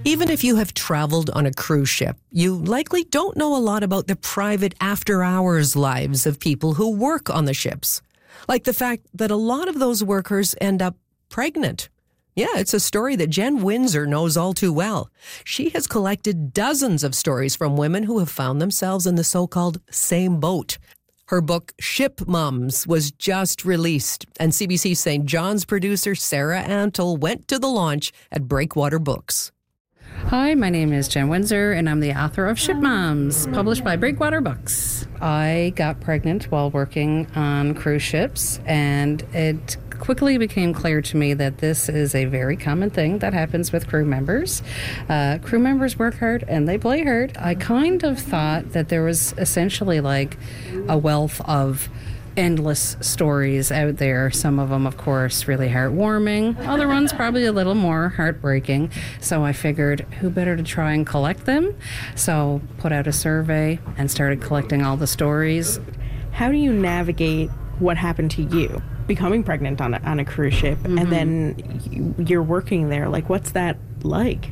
Even if you have traveled on a cruise ship, you likely don't know a lot about the private after-hours lives of people who work on the ships. Like the fact that a lot of those workers end up pregnant. Yeah, it's a story that Jen Windsor knows all too well. She has collected dozens of stories from women who have found themselves in the so-called same boat. Her book, Ship Mums, was just released, and CBC St. John's producer Sarah Antle went to the launch at Breakwater Books. Hi, my name is Jen Windsor, and I'm the author of Ship Moms, published by Breakwater Books. I got pregnant while working on cruise ships, and it quickly became clear to me that this is a very common thing that happens with crew members. Crew members work hard and they play hard. I kind of thought that there was essentially like a wealth of endless stories out there. Some of them, of course, really heartwarming. Other ones probably a little more heartbreaking. So I figured, who better to try and collect them? So put out a survey and started collecting all the stories. How do you navigate what happened to you? Becoming pregnant on a cruise ship, and then you're working there. Like, what's that like?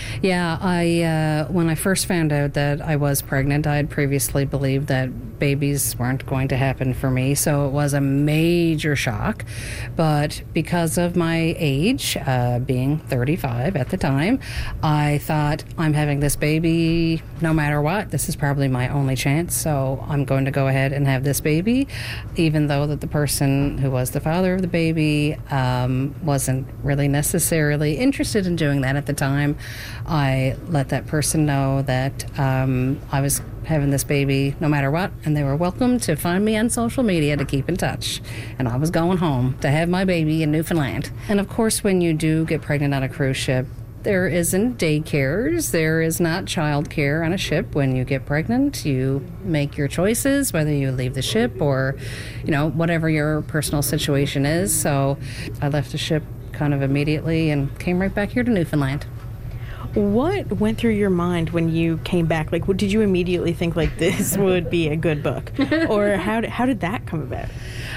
Yeah, when I first found out that I was pregnant, I had previously believed that babies weren't going to happen for me, so it was a major shock. But because of my age, being 35 at the time, I thought, I'm having this baby no matter what. This is probably my only chance, so I'm going to go ahead and have this baby, even though that the person who was the father of the baby wasn't really necessarily interested in doing that at the time. I let that person know that I was having this baby no matter what, and they were welcome to find me on social media to keep in touch. And I was going home to have my baby in Newfoundland. And of course, when you do get pregnant on a cruise ship, there isn't daycares, there is not childcare on a ship. When you get pregnant, you make your choices, whether you leave the ship or, whatever your personal situation is. So I left the ship kind of immediately and came right back here to Newfoundland. What went through your mind when you came back? Like, did you immediately think, like, this would be a good book? Or how did that come about?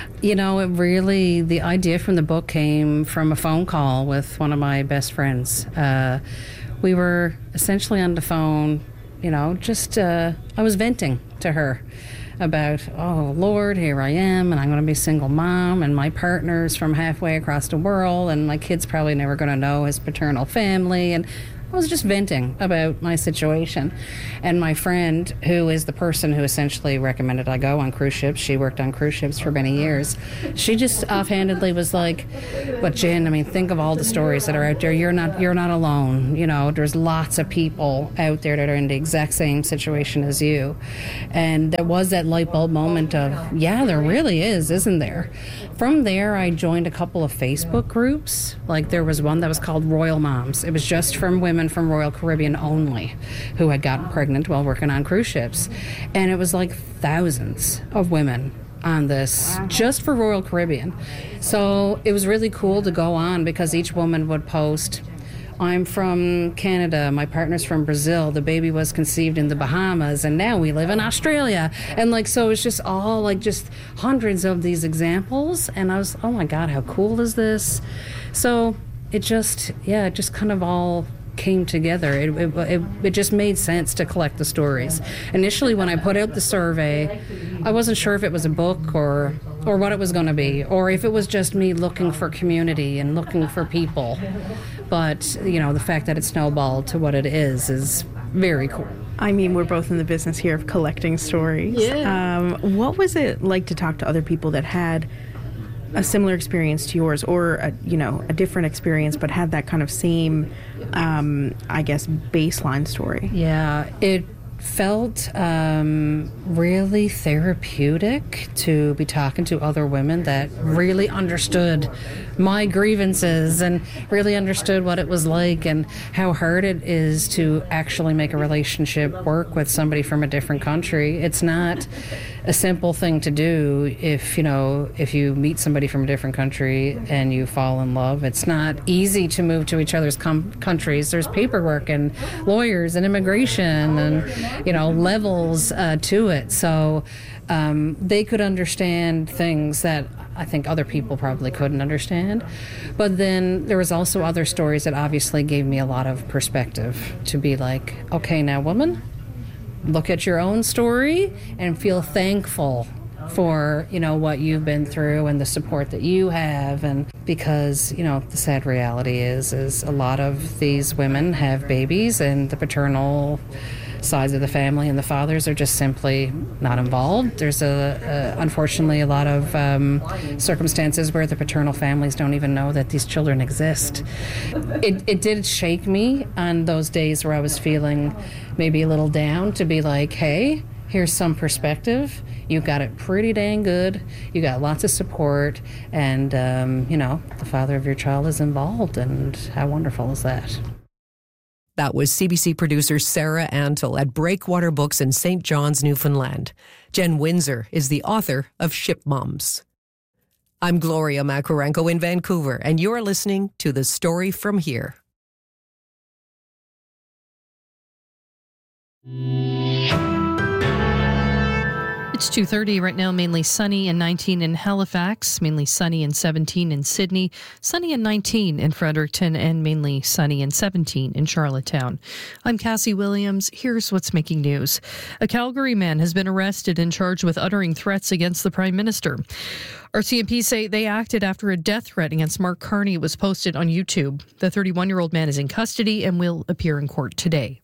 The idea from the book came from a phone call with one of my best friends. We were essentially on the phone, I was venting to her about, oh, Lord, here I am, and I'm going to be a single mom, and my partner's from halfway across the world, and my kid's probably never going to know his paternal family, and I was just venting about my situation. And my friend, who is the person who essentially recommended I go on cruise ships, she worked on cruise ships for many years, she just offhandedly was like, but Jen, think of all the stories that are out there. You're not alone. There's lots of people out there that are in the exact same situation as you. And there was that light bulb moment of, yeah, there really is, isn't there? From there, I joined a couple of Facebook groups. Like, there was one that was called Royal Moms. It was just from women from Royal Caribbean only who had gotten pregnant while working on cruise ships. And it was like thousands of women on this just for Royal Caribbean. So it was really cool to go on because each woman would post, I'm from Canada, my partner's from Brazil, the baby was conceived in the Bahamas, and now we live in Australia. And so it's just all just hundreds of these examples. And I was, oh my God, how cool is this? So it just kind of all came together. It just made sense to collect the stories. Initially, when I put out the survey, I wasn't sure if it was a book or what it was going to be, or if it was just me looking for community and looking for people. But, the fact that it snowballed to what it is very cool. We're both in the business here of collecting stories. Yeah. What was it like to talk to other people that had a similar experience to yours, or a different experience, but had that kind of same, baseline story? Yeah, it felt really therapeutic to be talking to other women that really understood my grievances and really understood what it was like and how hard it is to actually make a relationship work with somebody from a different country. It's not a simple thing to do if you meet somebody from a different country and you fall in love. It's not easy to move to each other's countries. There's paperwork and lawyers and immigration and levels to it. So they could understand things that I think other people probably couldn't understand. But then there was also other stories that obviously gave me a lot of perspective to be like, okay, now woman, look at your own story and feel thankful for, what you've been through and the support that you have. And because, the sad reality is a lot of these women have babies and the paternal sides of the family and the fathers are just simply not involved. There's unfortunately a lot of circumstances where the paternal families don't even know that these children exist. It did shake me on those days where I was feeling maybe a little down to be like, hey, here's some perspective. You got it pretty dang good. You got lots of support. And, the father of your child is involved. And how wonderful is that? That was CBC producer Sarah Antle at Breakwater Books in St. John's, Newfoundland. Jen Windsor is the author of Ship Moms. I'm Gloria Makarenko in Vancouver, and you're listening to The Story From Here. It's 2:30 right now, mainly sunny and 19 in Halifax, mainly sunny and 17 in Sydney, sunny and 19 in Fredericton, and mainly sunny and 17 in Charlottetown. I'm Cassie Williams. Here's what's making news. A Calgary man has been arrested and charged with uttering threats against the Prime Minister. RCMP say they acted after a death threat against Mark Carney was posted on YouTube. The 31-year-old man is in custody and will appear in court today.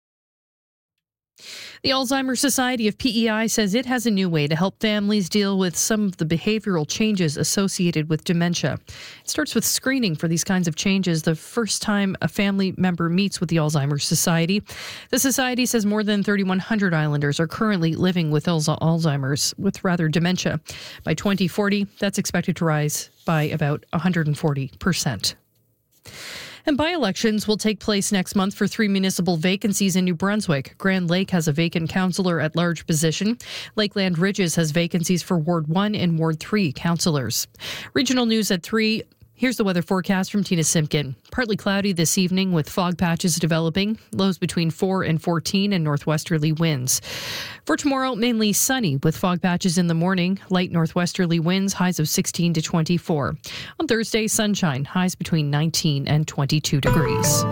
The Alzheimer's Society of PEI says it has a new way to help families deal with some of the behavioral changes associated with dementia. It starts with screening for these kinds of changes the first time a family member meets with the Alzheimer's Society. The Society says more than 3,100 Islanders are currently living with Alzheimer's, with rather dementia. By 2040, that's expected to rise by about 140%. And by-elections will take place next month for 3 municipal vacancies in New Brunswick. Grand Lake has a vacant councillor at large position. Lakeland Ridges has vacancies for Ward 1 and Ward 3 councillors. Regional news at 3. Here's the weather forecast from Tina Simpkin. Partly cloudy this evening with fog patches developing. Lows between 4 and 14 and northwesterly winds. For tomorrow, mainly sunny with fog patches in the morning. Light northwesterly winds, highs of 16 to 24. On Thursday, sunshine, highs between 19 and 22 degrees.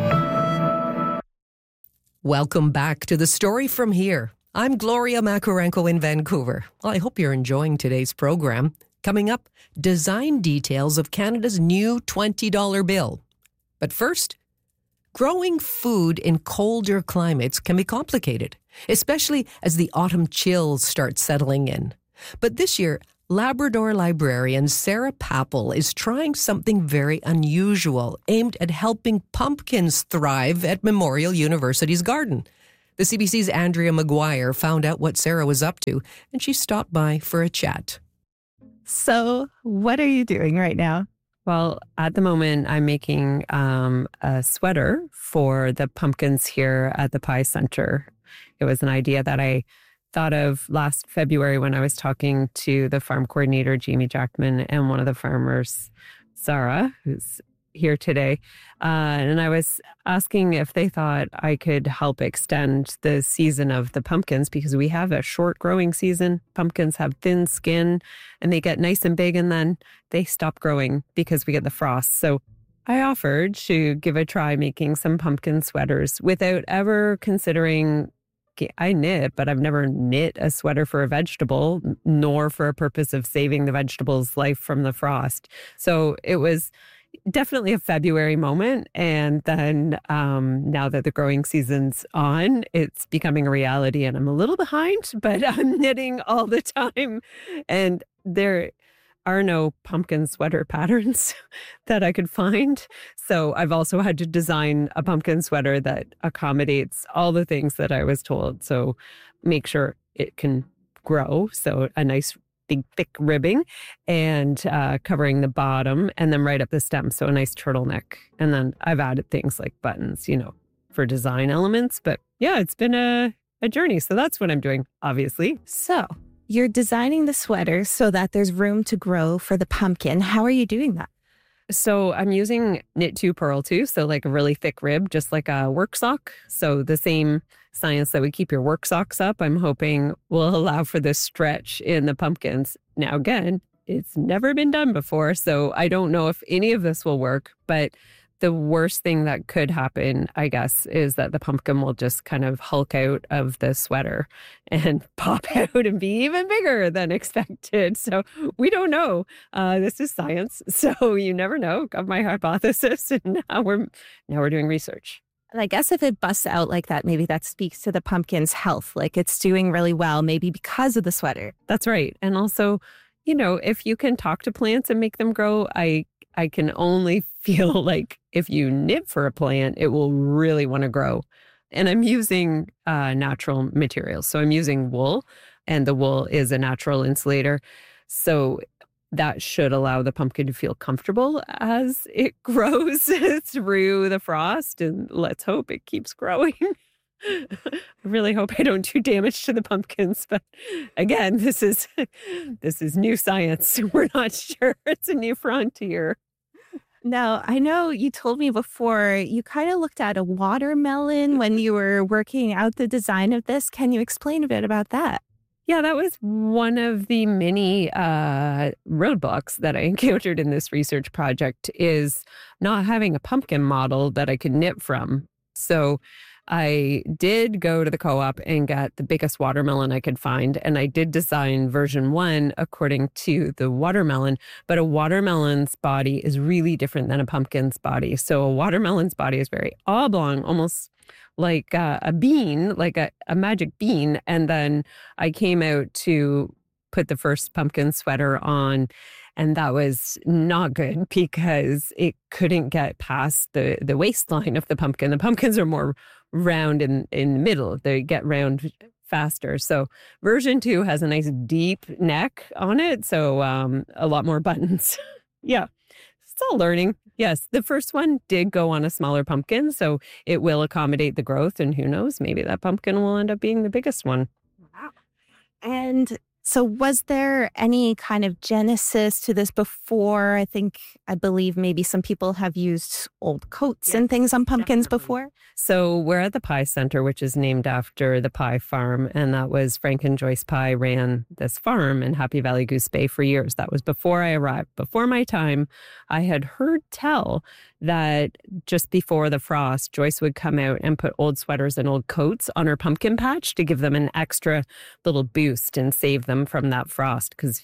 Welcome back to The Story From Here. I'm Gloria Makarenko in Vancouver. Well, I hope you're enjoying today's program. Coming up, design details of Canada's new $20 bill. But first, growing food in colder climates can be complicated, especially as the autumn chills start settling in. But this year, Labrador librarian Sarah Papel is trying something very unusual aimed at helping pumpkins thrive at Memorial University's garden. The CBC's Andrea McGuire found out what Sarah was up to, and she stopped by for a chat. So what are you doing right now? Well, at the moment, I'm making a sweater for the pumpkins here at the Pie Center. It was an idea that I thought of last February when I was talking to the farm coordinator, Jamie Jackman, and one of the farmers, Sarah, who's here today. And I was asking if they thought I could help extend the season of the pumpkins because we have a short growing season. Pumpkins have thin skin and they get nice and big and then they stop growing because we get the frost. So I offered to give a try making some pumpkin sweaters without ever considering I knit, but I've never knit a sweater for a vegetable, nor for a purpose of saving the vegetable's life from the frost. So it was definitely a February moment. And then now that the growing season's on, it's becoming a reality and I'm a little behind, but I'm knitting all the time. And there are no pumpkin sweater patterns that I could find. So I've also had to design a pumpkin sweater that accommodates all the things that I was told. So make sure it can grow. So a nice big, thick ribbing and covering the bottom and then right up the stem. So a nice turtleneck. And then I've added things like buttons, for design elements. But yeah, it's been a journey. So that's what I'm doing, obviously. So you're designing the sweater so that there's room to grow for the pumpkin. How are you doing that? So I'm using Knit 2 Purl 2, so like a really thick rib, just like a work sock. So the same science that we keep your work socks up, I'm hoping will allow for this stretch in the pumpkins. Now again, it's never been done before. So I don't know if any of this will work. But the worst thing that could happen, I guess, is that the pumpkin will just kind of hulk out of the sweater and pop out and be even bigger than expected. So we don't know. This is science. So you never know. Got my hypothesis, and now we're doing research. And I guess if it busts out like that, maybe that speaks to the pumpkin's health. Like it's doing really well, maybe because of the sweater. That's right. And also, if you can talk to plants and make them grow, I can only feel like if you knit for a plant, it will really want to grow. And I'm using natural materials. So I'm using wool, and the wool is a natural insulator. So that should allow the pumpkin to feel comfortable as it grows through the frost. And let's hope it keeps growing. I really hope I don't do damage to the pumpkins. But again, this is new science. We're not sure. It's a new frontier. Now, I know you told me before you kind of looked at a watermelon when you were working out the design of this. Can you explain a bit about that? Yeah, that was one of the many roadblocks that I encountered in this research project, is not having a pumpkin model that I could knit from. So I did go to the co-op and get the biggest watermelon I could find. And I did design version 1 according to the watermelon. But a watermelon's body is really different than a pumpkin's body. So a watermelon's body is very oblong, almost like a bean, like a magic bean. And then I came out to put the first pumpkin sweater on, and that was not good because it couldn't get past the waistline of the pumpkin. The pumpkins are more round in the middle. They get round faster. So version 2 has a nice deep neck on it. So a lot more buttons. Yeah. Still learning. Yes, the first one did go on a smaller pumpkin, so it will accommodate the growth, and who knows, maybe that pumpkin will end up being the biggest one. Wow. And so was there any kind of genesis to this before? I believe maybe some people have used old coats and things on pumpkins before. So we're at the Pye Center, which is named after the Pye Farm. And that was Frank and Joyce Pye ran this farm in Happy Valley Goose Bay for years. That was before I arrived. Before my time, I had heard tell that just before the frost, Joyce would come out and put old sweaters and old coats on her pumpkin patch to give them an extra little boost and save them from that frost. Because,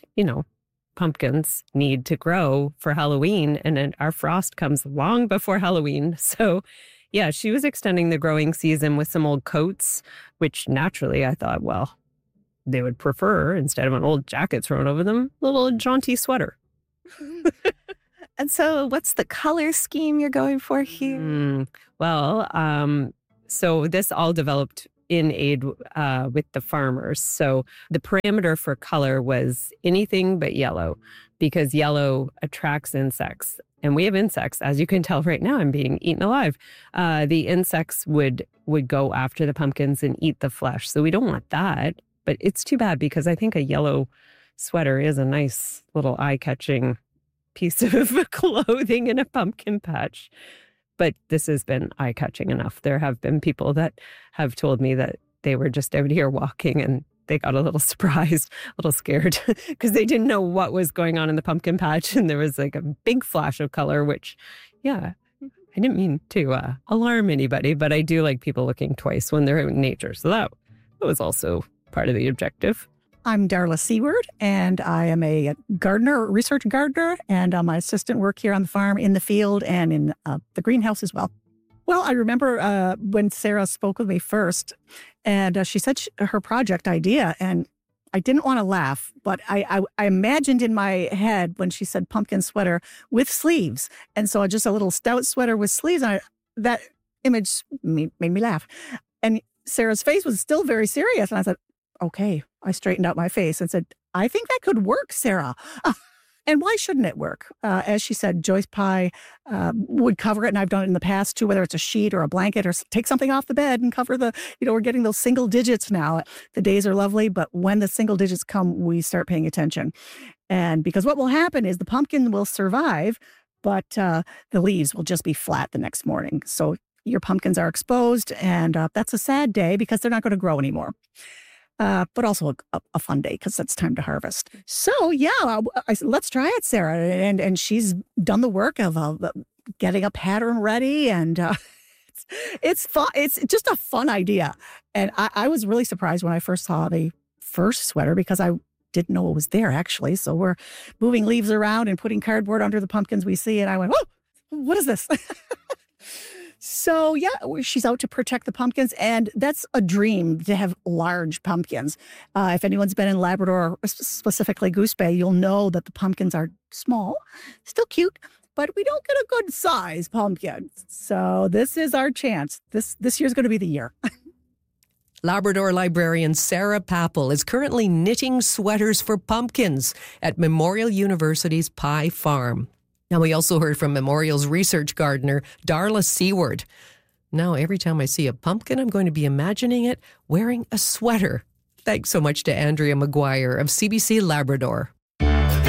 pumpkins need to grow for Halloween, and then our frost comes long before Halloween. So yeah, she was extending the growing season with some old coats, which naturally I thought, well, they would prefer, instead of an old jacket thrown over them, a little jaunty sweater. And so what's the color scheme you're going for here? So this all developed in aid with the farmers. So the parameter for color was anything but yellow, because yellow attracts insects. And we have insects. As you can tell right now, I'm being eaten alive. The insects would go after the pumpkins and eat the flesh. So we don't want that. But it's too bad, because I think a yellow sweater is a nice little eye-catching piece of clothing in a pumpkin patch. But this has been eye-catching enough. There have been people that have told me that they were just out here walking and they got a little surprised, a little scared, because they didn't know what was going on in the pumpkin patch. And there was like a big flash of color, which, yeah, I didn't mean to alarm anybody, but I do like people looking twice when they're out in nature. So that was also part of the objective. I'm Darla Seward, and I am a gardener, research gardener, and my assistant work here on the farm, in the field, and in the greenhouse as well. Well, I remember when Sarah spoke with me first, and she said her project idea, and I didn't want to laugh, but I imagined in my head when she said pumpkin sweater with sleeves, and so just a little stout sweater with sleeves, and that image made me laugh. And Sarah's face was still very serious, and I said, okay. I straightened out my face and said, I think that could work, Sarah. And why shouldn't it work? As she said, Joyce Pye would cover it, and I've done it in the past too, whether it's a sheet or a blanket, or take something off the bed and cover we're getting those single digits now. The days are lovely, but when the single digits come, we start paying attention. And because what will happen is the pumpkin will survive, but the leaves will just be flat the next morning. So your pumpkins are exposed, and that's a sad day because they're not going to grow anymore. but also a fun day because it's time to harvest. So I said, let's try it, Sarah. And she's done the work of getting a pattern ready, and it's fun. It's just a fun idea. And I was really surprised when I first saw the first sweater because I didn't know it was there actually. So we're moving leaves around and putting cardboard under the pumpkins we see. And I went, oh, what is this? So she's out to protect the pumpkins. And that's a dream to have large pumpkins. If anyone's been in Labrador, specifically Goose Bay, you'll know that the pumpkins are small, still cute, but we don't get a good size pumpkin. So this is our chance. This year's going to be the year. Labrador librarian Sarah Papel is currently knitting sweaters for pumpkins at Memorial University's Pye Farm. Now, we also heard from Memorial's research gardener, Darla Seward. Now, every time I see a pumpkin, I'm going to be imagining it wearing a sweater. Thanks so much to Andrea McGuire of CBC Labrador.